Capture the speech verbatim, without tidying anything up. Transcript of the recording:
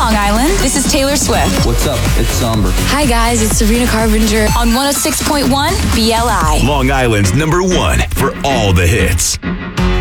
Long Island. This is Taylor Swift. What's up? It's Somber. Hi, guys. It's Sabrina Carpenter on one oh six point one B L I. Long Island's number one for all the hits.